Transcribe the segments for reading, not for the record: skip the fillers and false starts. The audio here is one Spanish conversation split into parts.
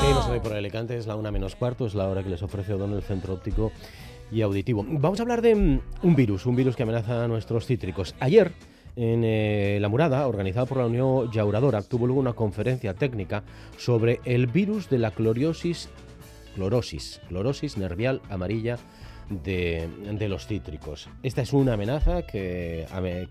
Seguimos hoy por Alicante, es la 1:15, es la hora que les ofrece O'Donnell, el centro óptico y auditivo. Vamos a hablar de un virus que amenaza a nuestros cítricos. Ayer, en La Murada, organizada por la Unión Llauradora, tuvo luego una conferencia técnica sobre el virus de la clorosis nervial amarilla de los cítricos. Esta es una amenaza que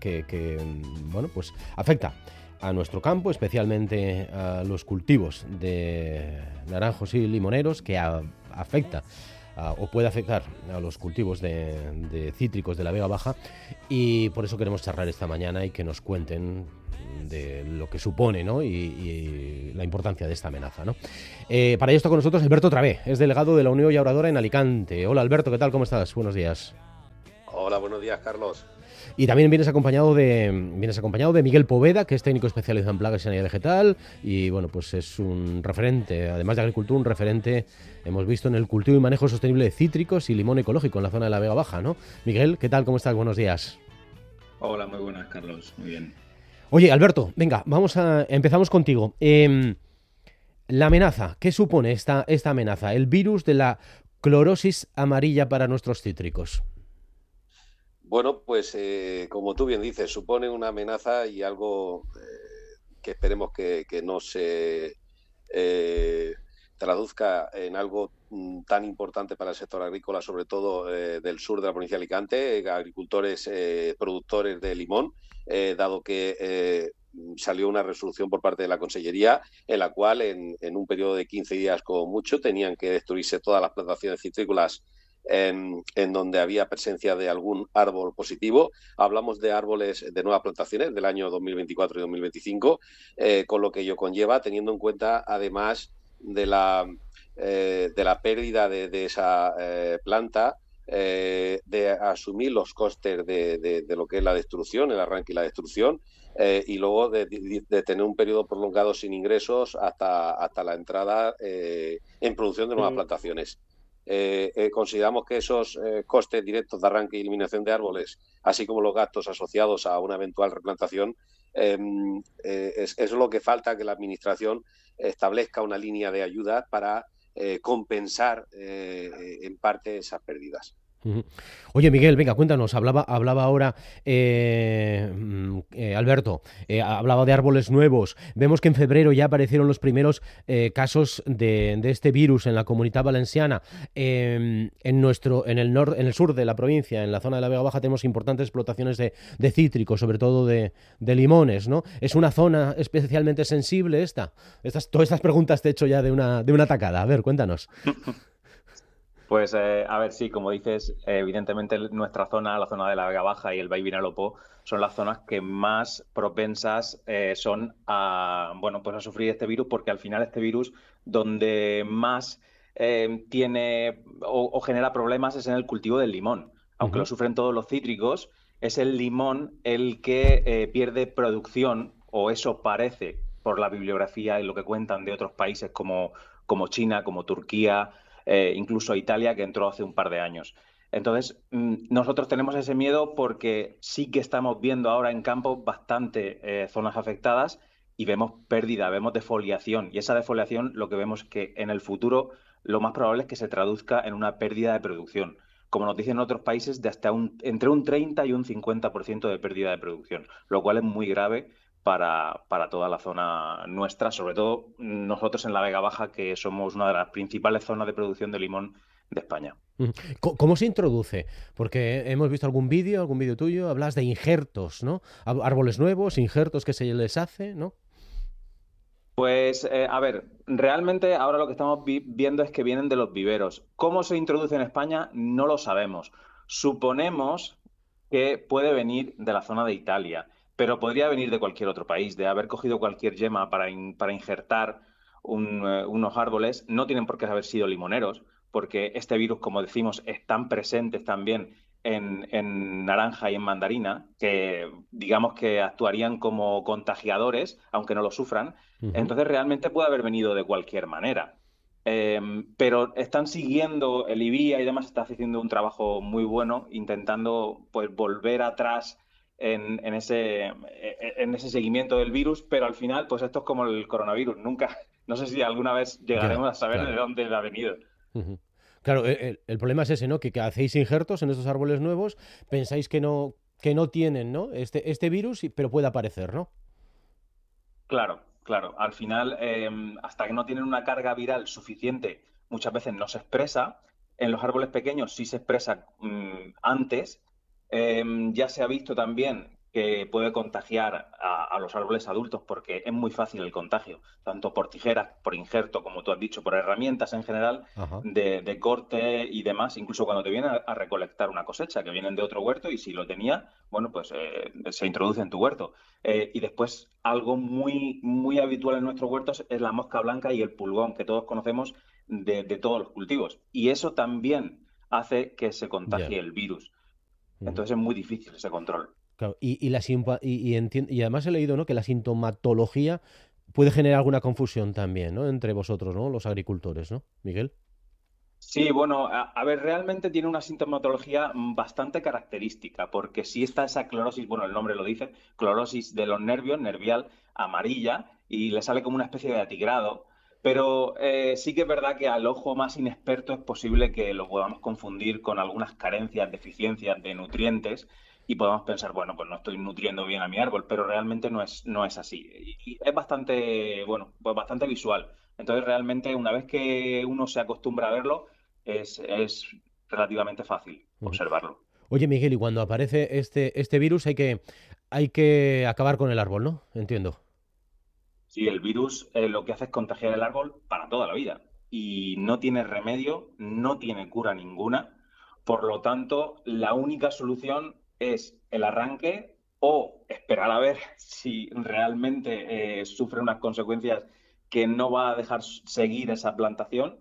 afecta a nuestro campo, especialmente a los cultivos de naranjos y limoneros, que afecta o puede afectar a los cultivos de cítricos de la Vega Baja, y por eso queremos charlar esta mañana y que nos cuenten de lo que supone, ¿no? y la importancia de esta amenaza, ¿no? Para ello está con nosotros Alberto Travé, es delegado de la Unión Llauradora en Alicante. Hola Alberto, ¿qué tal? ¿Cómo estás? Buenos días. Hola, buenos días, Carlos. Y también vienes acompañado de Miguel Poveda, que es técnico especializado en plagas y sanidad vegetal, y bueno, pues es un referente, además de agricultura, un referente, hemos visto, en el cultivo y manejo sostenible de cítricos y limón ecológico en la zona de la Vega Baja, ¿no? Miguel, ¿qué tal? ¿Cómo estás? Buenos días. Hola, muy buenas, Carlos. Muy bien. Oye, Alberto, venga, empezamos contigo. La amenaza, ¿qué supone esta amenaza? El virus de la clorosis amarilla para nuestros cítricos. Bueno, pues como tú bien dices, supone una amenaza y algo que esperemos que no se traduzca en algo tan importante para el sector agrícola, sobre todo del sur de la provincia de Alicante, agricultores, productores de limón, dado que salió una resolución por parte de la Consellería en la cual en un periodo de 15 días como mucho tenían que destruirse todas las plantaciones citrícolas en donde había presencia de algún árbol positivo. Hablamos de árboles de nuevas plantaciones del año 2024 y 2025, con lo que ello conlleva, teniendo en cuenta además de la pérdida de esa planta, de asumir los costes de lo que es la destrucción, el arranque y la destrucción, y luego de tener un periodo prolongado sin ingresos hasta la entrada en producción de nuevas plantaciones. Consideramos que esos costes directos de arranque y eliminación de árboles, así como los gastos asociados a una eventual replantación, es lo que falta, que la Administración establezca una línea de ayuda para compensar en parte esas pérdidas. Oye, Miguel, venga, cuéntanos. Hablaba ahora Alberto, hablaba de árboles nuevos. Vemos que en febrero ya aparecieron los primeros casos de este virus en la Comunitat Valenciana. En el sur de la provincia, en la zona de la Vega Baja, tenemos importantes explotaciones de cítricos, sobre todo de limones, ¿no? ¿Es una zona especialmente sensible esta? Todas estas preguntas te he hecho ya de una tacada. A ver, cuéntanos. Pues a ver, sí, como dices, evidentemente nuestra zona, la zona de la Vega Baja y el Baix Vinalopó, son las zonas que más propensas son a sufrir este virus, porque al final este virus donde más tiene o genera problemas es en el cultivo del limón. Aunque lo sufren todos los cítricos, es el limón el que pierde producción, o eso parece por la bibliografía y lo que cuentan de otros países como China, como Turquía, incluso Italia, que entró hace un par de años. Entonces, nosotros tenemos ese miedo porque sí que estamos viendo ahora en campo bastante zonas afectadas y vemos pérdida, vemos defoliación. Y esa defoliación, lo que vemos es que en el futuro lo más probable es que se traduzca en una pérdida de producción. Como nos dicen otros países, de hasta entre un 30 y un 50% de pérdida de producción, lo cual es muy grave para toda la zona nuestra, sobre todo nosotros en la Vega Baja, que somos una de las principales zonas de producción de limón de España. ¿Cómo se introduce? Porque hemos visto algún vídeo tuyo, hablas de injertos, ¿no? Árboles nuevos, injertos que se les hace, ¿no? Pues, a ver, realmente ahora lo que estamos viendo es que vienen de los viveros. ¿Cómo se introduce en España? No lo sabemos. Suponemos que puede venir de la zona de Italia, pero podría venir de cualquier otro país, de haber cogido cualquier yema para injertar unos árboles. No tienen por qué haber sido limoneros, porque este virus, como decimos, están presentes también en naranja y en mandarina, que digamos que actuarían como contagiadores, aunque no lo sufran. Entonces realmente puede haber venido de cualquier manera. Pero están siguiendo, el IBIA y demás está haciendo un trabajo muy bueno, intentando pues volver atrás en ese seguimiento del virus, pero al final pues esto es como el coronavirus, nunca no sé si alguna vez llegaremos a saber claro. de dónde ha venido. Claro, el problema es ese, ¿no? Que hacéis injertos en estos árboles nuevos, pensáis que no tienen, ¿no? Este virus, pero puede aparecer, ¿no? Claro, claro. Al final, hasta que no tienen una carga viral suficiente, muchas veces no se expresa. En los árboles pequeños sí se expresa antes. Ya se ha visto también que puede contagiar a los árboles adultos porque es muy fácil el contagio, tanto por tijeras, por injerto, como tú has dicho, por herramientas en general Ajá. de corte y demás, incluso cuando te vienen a recolectar una cosecha, que vienen de otro huerto y si lo tenía, bueno, pues se introduce en tu huerto. Y después, algo muy, muy habitual en nuestros huertos es la mosca blanca y el pulgón, que todos conocemos de todos los cultivos. Y eso también hace que se Ya. contagie el virus. Ujú. Entonces es muy difícil ese control. Claro, y además he leído, ¿no? Que la sintomatología puede generar alguna confusión también, ¿no? Entre vosotros, ¿no? Los agricultores, ¿no? Miguel. Sí, bueno, a ver, realmente tiene una sintomatología bastante característica, porque si está esa clorosis, bueno, el nombre lo dice, clorosis de los nervios, nervial, amarilla, y le sale como una especie de atigrado, pero sí que es verdad que al ojo más inexperto es posible que lo podamos confundir con algunas carencias, deficiencias de nutrientes, y podamos pensar, bueno, pues no estoy nutriendo bien a mi árbol, pero realmente no es así. Y es bastante, bueno, pues bastante visual. Entonces, realmente, una vez que uno se acostumbra a verlo, es relativamente fácil Ujú. observarlo. Oye, Miguel, y cuando aparece este virus hay que acabar con el árbol, ¿no? Entiendo. Sí, el virus lo que hace es contagiar el árbol para toda la vida y no tiene remedio, no tiene cura ninguna. Por lo tanto, la única solución es el arranque o esperar a ver si realmente sufre unas consecuencias que no va a dejar seguir esa plantación.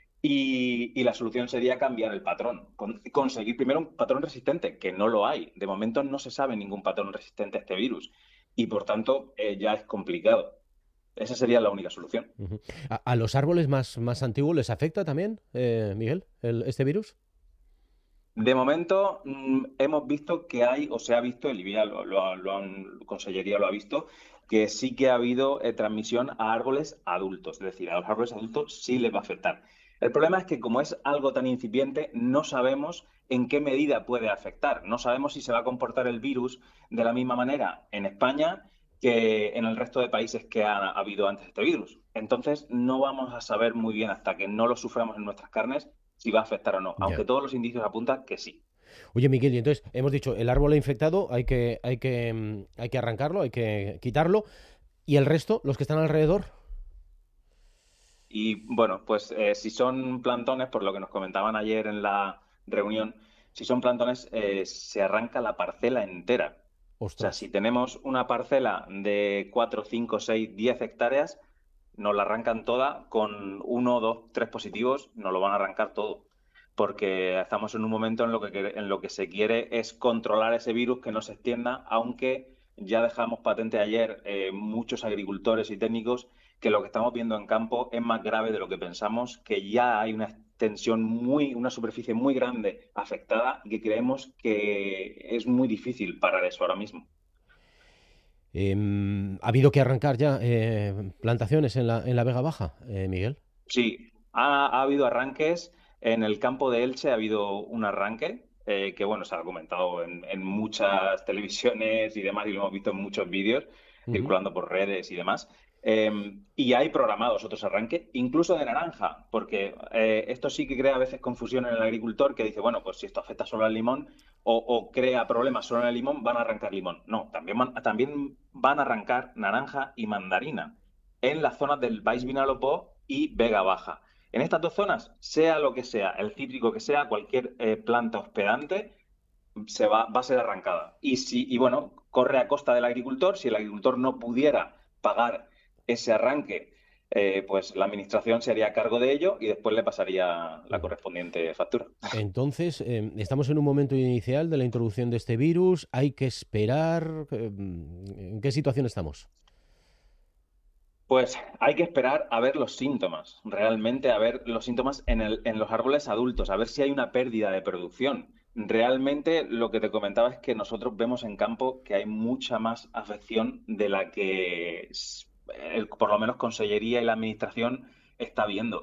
Y la solución sería cambiar el patrón, conseguir primero un patrón resistente, que no lo hay. De momento no se sabe ningún patrón resistente a este virus y por tanto ya es complicado. Esa sería la única solución. Ujú. ¿A los árboles más antiguos les afecta también, Miguel, este virus? De momento hemos visto que hay, o se ha visto, el IBIA Consellería lo ha visto, que sí que ha habido transmisión a árboles adultos, es decir, a los árboles adultos sí les va a afectar. El problema es que como es algo tan incipiente, no sabemos en qué medida puede afectar. No sabemos si se va a comportar el virus de la misma manera en España que en el resto de países que ha habido antes este virus. Entonces, no vamos a saber muy bien hasta que no lo suframos en nuestras carnes si va a afectar o no, Ya. aunque todos los indicios apuntan que sí. Oye, Miguel, y entonces hemos dicho, el árbol infectado hay que arrancarlo, hay que quitarlo, y el resto, los que están alrededor. Y bueno, pues si son plantones, por lo que nos comentaban ayer en la reunión, si son plantones, se arranca la parcela entera. O sea, Ostras. si tenemos una parcela de 4, 5, 6, 10 hectáreas, nos la arrancan toda con uno, dos, tres positivos, nos lo van a arrancar todo. Porque estamos en un momento en lo que se quiere es controlar ese virus que no se extienda, aunque ya dejamos patente ayer muchos agricultores y técnicos que lo que estamos viendo en campo es más grave de lo que pensamos, que ya hay una extensión una superficie muy grande afectada y que creemos que es muy difícil parar eso ahora mismo. ¿Ha habido que arrancar ya plantaciones en la Vega Baja, Miguel? Sí, ha habido arranques. En el campo de Elche ha habido un arranque que, bueno, se ha comentado en muchas televisiones y demás, y lo hemos visto en muchos vídeos Ujú. circulando por redes y demás. Y hay programados otros arranques, incluso de naranja, porque esto sí que crea a veces confusión en el agricultor que dice, bueno, pues si esto afecta solo al limón o crea problemas solo en el limón, van a arrancar limón. No, también van a arrancar naranja y mandarina en las zonas del Baix Vinalopó y Vega Baja. En estas dos zonas, sea lo que sea, el cítrico que sea, cualquier planta hospedante va a ser arrancada. Y bueno, corre a costa del agricultor. Si el agricultor no pudiera pagar ese arranque, pues la administración se haría cargo de ello y después le pasaría la Ujú. correspondiente factura. Entonces, estamos en un momento inicial de la introducción de este virus, hay que esperar. ¿En qué situación estamos? Pues hay que esperar a ver los síntomas, realmente a ver los síntomas en los árboles adultos, a ver si hay una pérdida de producción. Realmente lo que te comentaba es que nosotros vemos en campo que hay mucha más afección de la que por lo menos Consellería y la Administración está viendo.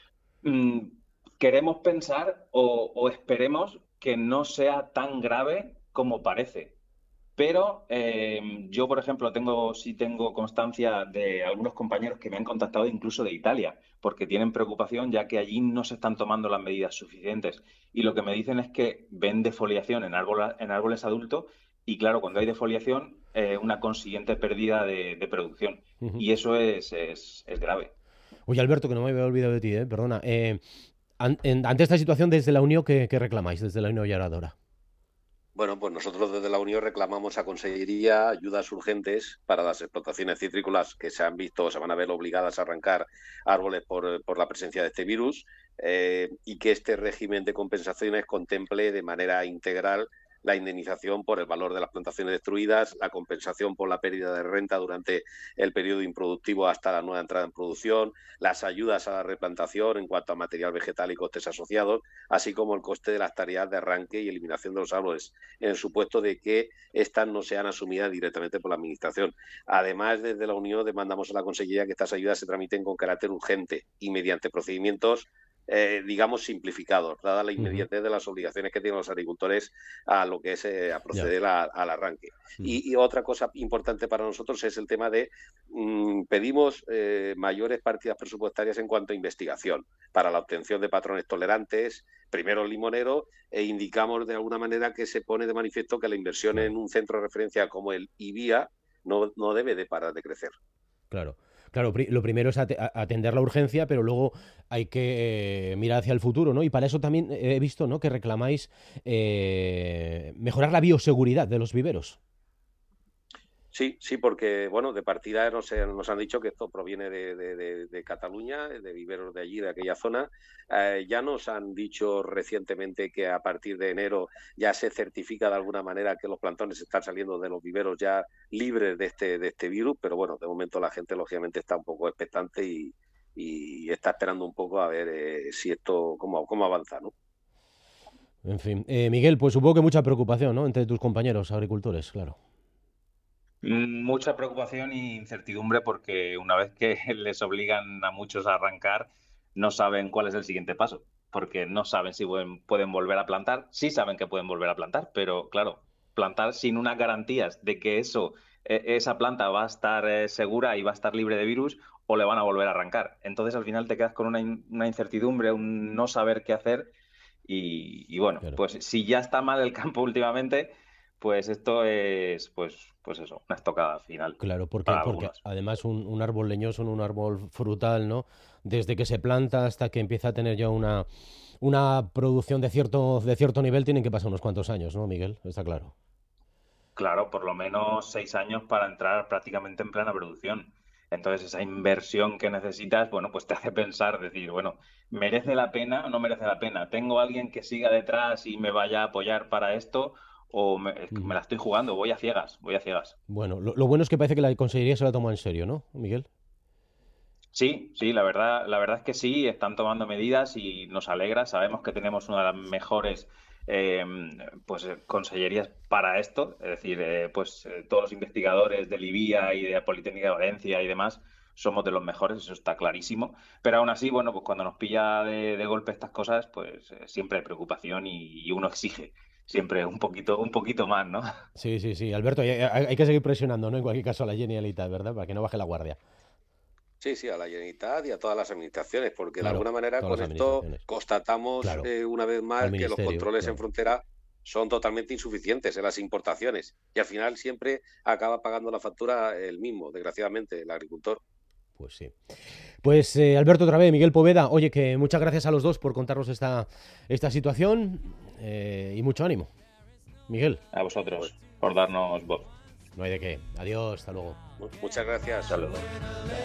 Queremos pensar o esperemos que no sea tan grave como parece. Pero yo, por ejemplo, sí tengo constancia de algunos compañeros que me han contactado incluso de Italia, porque tienen preocupación ya que allí no se están tomando las medidas suficientes. Y lo que me dicen es que ven defoliación en árboles adultos y, claro, cuando hay defoliación, una consiguiente pérdida de producción. Y eso es grave. Oye, Alberto, que no me había olvidado de ti, perdona. Ante esta situación, desde la Unión, ¿qué reclamáis desde la Unión Lladora? Bueno, pues nosotros desde la Unión reclamamos a Consellería ayudas urgentes para las explotaciones citrícolas que se han visto o se van a ver obligadas a arrancar árboles por la presencia de este virus, y que este régimen de compensaciones contemple de manera integral la indemnización por el valor de las plantaciones destruidas, la compensación por la pérdida de renta durante el periodo improductivo hasta la nueva entrada en producción, las ayudas a la replantación en cuanto a material vegetal y costes asociados, así como el coste de las tareas de arranque y eliminación de los árboles, en el supuesto de que estas no sean asumidas directamente por la Administración. Además, desde la Unión demandamos a la Consellería que estas ayudas se tramiten con carácter urgente y mediante procedimientos digamos, simplificados, dada la inmediatez de las obligaciones que tienen los agricultores a lo que es a proceder al arranque. Y otra cosa importante para nosotros es el tema de pedimos mayores partidas presupuestarias en cuanto a investigación para la obtención de patrones tolerantes, primero el limonero, e indicamos de alguna manera que se pone de manifiesto que la inversión en un centro de referencia como el IBIA no debe de parar de crecer. Claro. Claro, lo primero es atender la urgencia, pero luego hay que mirar hacia el futuro, ¿no? Y para eso también he visto, ¿no?, que reclamáis mejorar la bioseguridad de los viveros. Sí, porque, bueno, de partida nos han dicho que esto proviene de Cataluña, de viveros de allí, de aquella zona. Ya nos han dicho recientemente que a partir de enero ya se certifica de alguna manera que los plantones están saliendo de los viveros ya libres de este virus, pero bueno, de momento la gente lógicamente está un poco expectante y está esperando un poco a ver si esto, cómo avanza, ¿no? En fin, Miguel, pues supongo que mucha preocupación, ¿no?, entre tus compañeros agricultores, claro. Mucha preocupación e incertidumbre porque una vez que les obligan a muchos a arrancar, no saben cuál es el siguiente paso, porque no saben si pueden volver a plantar. Sí saben que pueden volver a plantar, pero claro, plantar sin unas garantías de que esa planta va a estar segura y va a estar libre de virus, o le van a volver a arrancar. Entonces al final te quedas con una incertidumbre, un no saber qué hacer y bueno, claro. Pues si ya está mal el campo últimamente, pues esto es, pues eso, una estocada final. Claro, porque además un árbol leñoso, un árbol frutal, ¿no?, desde que se planta hasta que empieza a tener ya una producción de cierto nivel, tienen que pasar unos cuantos años, ¿no, Miguel? Está claro. Claro, por lo menos 6 años para entrar prácticamente en plena producción. Entonces, esa inversión que necesitas, bueno, pues te hace pensar, decir, bueno, ¿merece la pena o no merece la pena? ¿Tengo alguien que siga detrás y me vaya a apoyar para esto? ¿O me la estoy jugando? Voy a ciegas. Bueno, lo bueno es que parece que la Consellería se la toma en serio, ¿no, Miguel? Sí, la verdad es que sí, están tomando medidas y nos alegra. Sabemos que tenemos una de las mejores consellerías para esto, es decir, todos los investigadores del IBIA y de la Politécnica de Valencia y demás somos de los mejores, eso está clarísimo. Pero aún así, bueno, pues cuando nos pilla de golpe estas cosas, pues siempre hay preocupación y uno exige siempre un poquito más, ¿no? Sí. Alberto, hay que seguir presionando, ¿no?, en cualquier caso a la Generalitat, ¿verdad?, para que no baje la guardia. Sí, a la Generalitat y a todas las administraciones, porque de alguna manera con esto constatamos una vez más que los controles en frontera son totalmente insuficientes en las importaciones y al final siempre acaba pagando la factura el mismo, desgraciadamente, el agricultor. Pues sí. Pues Alberto otra vez, Miguel Poveda, oye, que muchas gracias a los dos por contarnos esta situación y mucho ánimo. Miguel. A vosotros por darnos voz. No hay de qué. Adiós, hasta luego. Muchas gracias. Saludos.